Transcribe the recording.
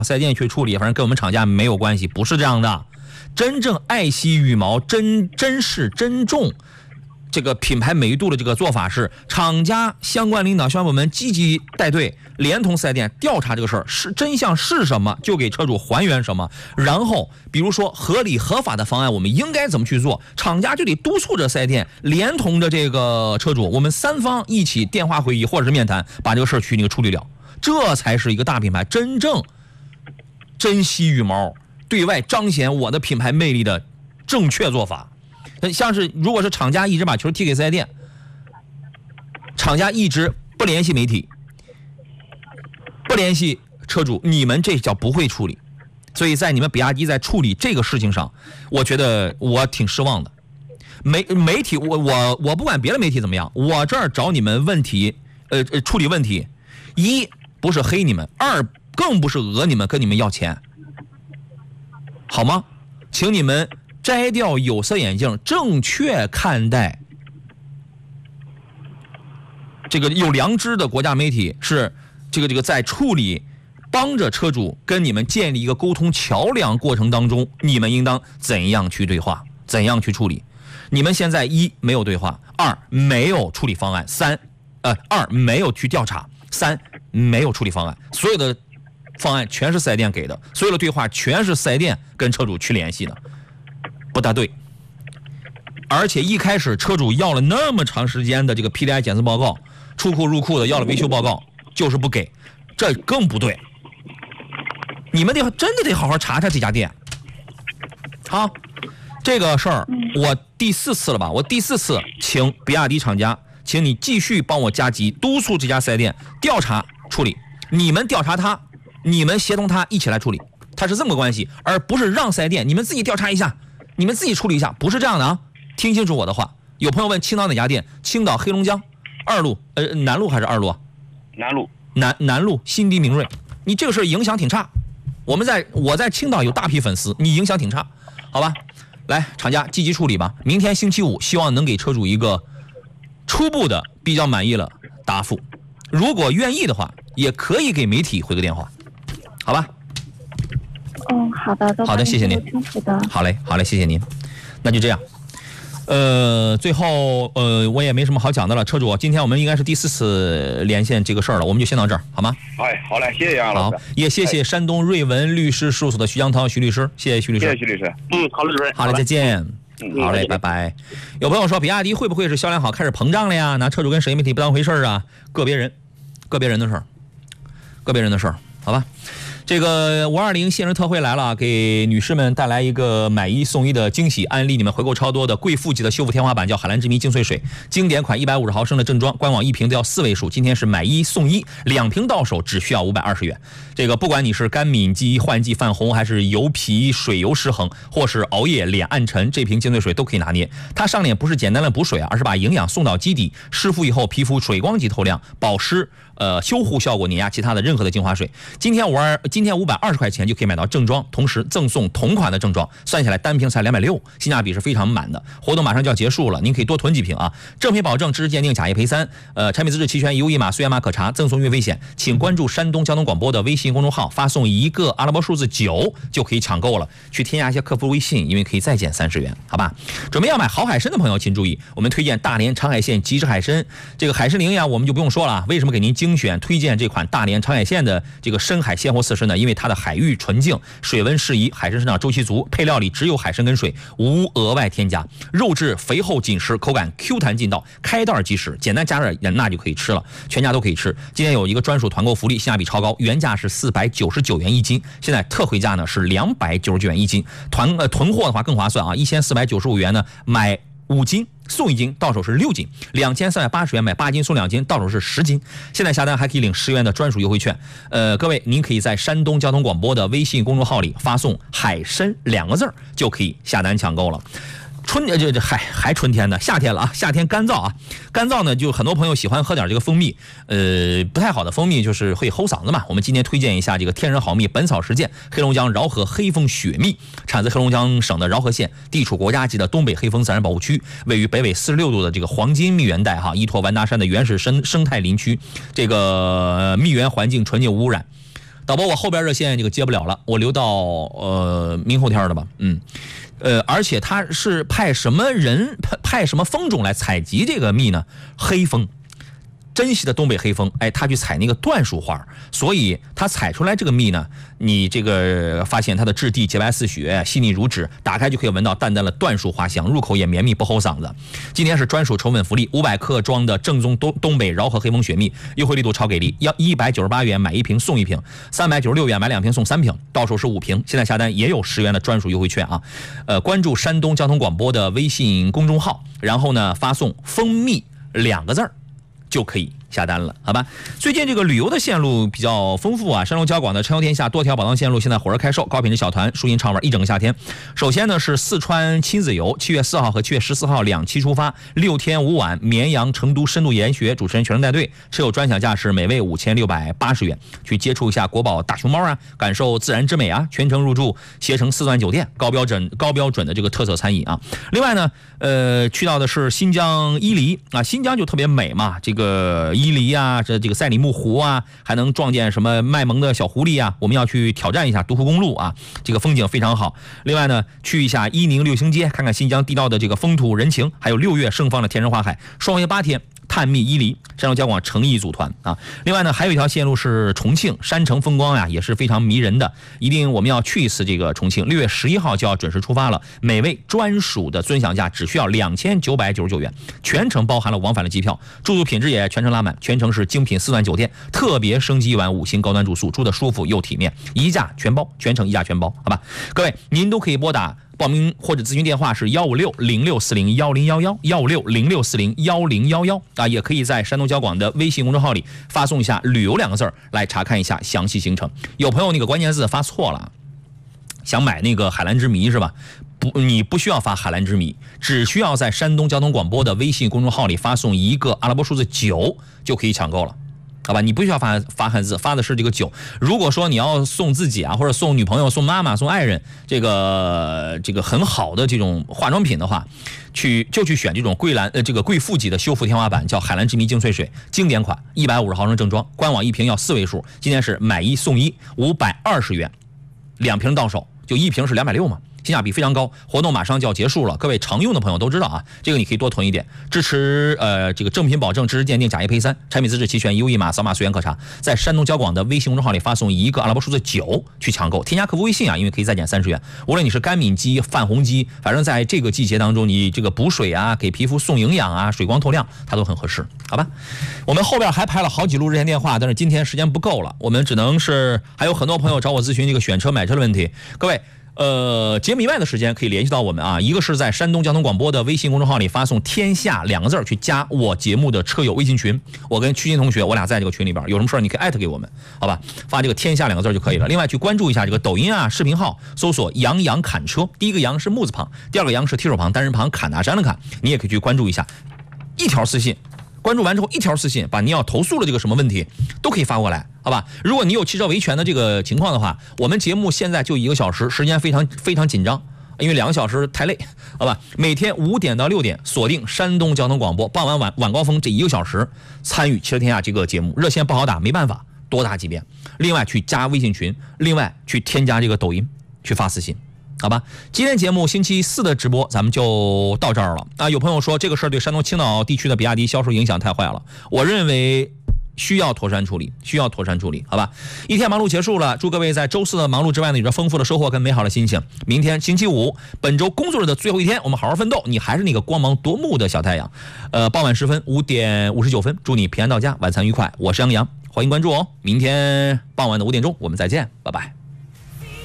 4S店去处理，反正跟我们厂家没有关系，不是这样的。真正爱惜羽毛、珍视、珍重这个品牌美誉度的这个做法是，厂家相关领导、相关部门积极带队，连同4S店调查这个事儿，是真相是什么，就给车主还原什么。然后，比如说合理合法的方案，我们应该怎么去做？厂家就得督促着4S店，连同着这个车主，我们3方一起电话会议或者是面谈，把这个事儿去处理了。这才是一个大品牌真正珍惜羽毛、对外彰显我的品牌魅力的正确做法。像是如果是厂家一直把球踢给4S店，厂家一直不联系媒体，不联系车主，你们这叫不会处理。所以在你们比亚迪在处理这个事情上，我觉得我挺失望的。媒体我不管别的媒体怎么样，我这儿找你们问题，处理问题，一不是黑你们，二更不是讹你们，跟你们要钱，好吗？请你们摘掉有色眼镜，正确看待这个有良知的国家媒体是这个在处理帮着车主跟你们建立一个沟通桥梁过程当中，你们应当怎样去对话，怎样去处理。你们现在一没有对话，二没有处理方案，二没有去调查，三没有处理方案，所有的方案全是4S店给的，所有的对话全是4S店跟车主去联系的，不大对。而且一开始车主要了那么长时间的这个 PDI 检测报告，出库入库的要了维修报告，就是不给，这更不对。你们真的得好好查查这家店。好，这个事儿我第4次了吧？我第4次请比亚迪厂家，请你继续帮我加急督促这家4S店调查处理。你们调查他，你们协同他一起来处理，他是这么个关系，而不是让4S店你们自己调查一下，你们自己处理一下，不是这样的啊！听清楚我的话。有朋友问青岛哪家店？青岛黑龙江2路，南路还是2路啊？ 南路。 南路新迪明锐。你这个事影响挺差。我在青岛有大批粉丝，你影响挺差，好吧？来，厂家积极处理吧。明天星期五，希望能给车主一个初步的比较满意了答复。如果愿意的话，也可以给媒体回个电话，好吧？ 好的， 好的，谢谢您。好嘞，谢谢您。那就这样。最后我也没什么好讲的了。车主，今天我们应该是第4次连线这个事儿了，我们就先到这儿，好吗？ 哎，好嘞，谢谢杨老师。 好，也谢谢山东瑞文律师事务所的徐江涛徐律师，谢谢徐律师。 谢谢徐律师。好嘞，主任。 好嘞，再见。好嘞，拜拜。有朋友说，比亚迪会不会是销量好开始膨胀了呀？拿车主跟谁媒体不当回事啊？个别人的事儿，好吧？这个520限时特惠来了，给女士们带来一个买1送1的惊喜案例，你们回购超多的贵妇级的修复天花板叫海蓝之谜净萃水，经典款150毫升的正装，官网1瓶都要4位数，今天是买1送1，2瓶到手只需要520元。这个不管你是干敏肌、换季泛红，还是油皮水油失衡，或是熬夜脸暗沉，这瓶净萃水都可以拿捏。它上脸不是简单的补水，而是把营养送到基底，湿敷以后皮肤水光肌透亮，保湿修护效果碾压其他的任何的精华水。今天520块钱就可以买到正装，同时赠送同款的正装，算下来单瓶才260，性价比是非常满的。活动马上就要结束了，您可以多囤几瓶啊！正品保证，知识鉴定，假一赔3，产品资质齐全，一物一码，虽然码可查，赠送运费险。请关注山东交通广播的微信公众号，发送一个阿拉伯数字9就可以抢购了。去添加一下客服微信，因为可以再减30元，好吧？准备要买好海参的朋友请注意，我们推荐大连长海县极致海参，这个海参灵呀，我们就不用说了。为什么给您精选推荐这款大连长海县的这个深海鲜活刺参呢？因为它的海域纯净，水温适宜，海参生长周期足，配料里只有海参跟水，无额外添加，肉质肥厚紧实，口感 Q 弹劲道，开袋即食，简单加热那就可以吃了，全家都可以吃。今天有一个专属团购福利，性价比超高，原价是499元1斤，现在特惠价呢是299元1斤，囤货的话更划算啊，1495元呢买5斤送1斤，到手是6斤；2380元买8斤送2斤，到手是10斤。现在下单还可以领10元的专属优惠券。各位，您可以在山东交通广播的微信公众号里发送“海参”2个字，就可以下单抢购了。还春天呢，夏天了啊！夏天干燥啊，干燥呢，就很多朋友喜欢喝点这个蜂蜜，不太好的蜂蜜就是会齁嗓子嘛。我们今天推荐一下这个天然好蜜本草实践黑龙江饶河黑蜂雪蜜，产自黑龙江省的饶河县，地处国家级的东北黑蜂自然保护区，位于北纬46度的这个黄金蜜源带哈，依托完达山的原始生态林区，这个蜜源环境纯净无污染。 导播，我后边热线这个接不了了，我留到明后天的吧。而且他是派什么人派什么蜂种来采集这个蜜呢？黑蜂。珍稀的东北黑蜂，他去采那个椴树花，所以他采出来这个蜜呢，你这个发现它的质地洁白似雪，细腻如纸，打开就可以闻到淡淡的椴树花香，入口也绵密不齁嗓子。今天是专属宠粉福利，500克装的正宗东北饶河黑蜂雪蜜，优惠力度超给力，要198元买1瓶送1瓶，396元买2瓶送3瓶，到手是5瓶。现在下单也有10元的专属优惠券啊！关注山东交通广播的微信公众号，然后呢发送蜂蜜2个字就可以下单了，好吧？最近这个旅游的线路比较丰富啊，山东交广的畅游天下多条宝藏线路现在火热开售，高品质小团舒心畅玩一整个夏天。首先呢是四川亲子游，7月4号和7月14号2期出发，6天5晚，绵阳、成都深度研学，主持人全程带队，车友专享价是每位5680元，去接触一下国宝大熊猫啊，感受自然之美啊，全程入住携程4钻酒店，高标准的这个特色餐饮啊。另外呢，去到的是新疆伊犁啊，新疆就特别美嘛，这个伊犁啊，这个赛里木湖啊，还能撞见什么卖萌的小狐狸啊，我们要去挑战一下独库公路啊，这个风景非常好。另外呢，去一下伊宁六星街，看看新疆地道的这个风土人情，还有6月盛放的天山花海，双月8天探秘伊犁，山东交广诚意组团啊。另外呢，还有一条线路是重庆山城风光呀，也是非常迷人的，一定我们要去一次这个重庆。6月11号就要准时出发了，每位专属的尊享价只需要2999元，全程包含了往返的机票，住宿品质也全程拉满，全程是精品4钻酒店，特别升级一晚5星高端住宿，住的舒服又体面，一价全包，全程一价全包，好吧？各位，您都可以拨打报名或者咨询电话是156-0640-1011，156-0640-1011啊，也可以在山东交广的微信公众号里发送一下旅游2个字来查看一下详细行程。有朋友那个关键字发错了，想买那个海蓝之谜是吧？你不需要发海蓝之谜，只需要在山东交通广播的微信公众号里发送一个阿拉伯数字9就可以抢购了，好吧？你不需要发汉字，发的是这个9。如果说你要送自己啊，或者送女朋友、送妈妈、送爱人，这个很好的这种化妆品的话，去选这种贵妇级的修复天花板，叫海蓝之谜精粹水，经典款，150毫升正装，官网1瓶要4位数，今天是买1送1，520元，2瓶到手，就1瓶是260嘛。性价比非常高，活动马上就要结束了，各位常用的朋友都知道啊，这个你可以多囤一点，支持这个正品保证，支持鉴定，假一赔3，产品资质齐全，1物1码，扫码随缘可查。在山东交广的微信公众号里发送一个阿拉伯数字9去抢购，添加客服微信啊，因为可以再减30元。无论你是干敏肌、泛红肌，反正在这个季节当中，你这个补水啊，给皮肤送营养啊，水光透亮，它都很合适，好吧？我们后边还排了好几路热线电话，但是今天时间不够了，我们只能是还有很多朋友找我咨询这个选车买车的问题，各位。节目以外的时间可以联系到我们啊，一个是在山东交通广播的微信公众号里发送天下2个字去加我节目的车友微信群，我跟曲鑫同学我俩在这个群里边，有什么事你可以艾特给我们，好吧？发这个天下2个字就可以了。另外去关注一下这个抖音啊视频号，搜索杨洋侃车，第一个杨是木字旁，第二个杨是提手旁单人旁，侃大山的侃，你也可以去关注一下，一条私信。关注完之后，一条私信把你要投诉的这个什么问题都可以发过来，好吧？如果你有汽车维权的这个情况的话，我们节目现在就1个小时，时间非常紧张，因为2个小时太累，好吧？每天5点到6点锁定山东交通广播，傍晚晚高峰这1个小时参与汽车天下这个节目，热线不好打，没办法，多打几遍。另外去加微信群，另外去添加这个抖音，去发私信。好吧，今天节目星期4的直播咱们就到这儿了啊！有朋友说这个事儿对山东青岛地区的比亚迪销售影响太坏了，我认为需要妥善处理，好吧？一天忙碌结束了，祝各位在周4的忙碌之外呢，有着丰富的收获跟美好的心情。明天星期5，本周工作日的最后一天，我们好好奋斗，你还是那个光芒夺目的小太阳。傍晚时分5点59分，祝你平安到家，晚餐愉快。我是杨洋，欢迎关注哦。明天傍晚的5点钟，我们再见，拜拜。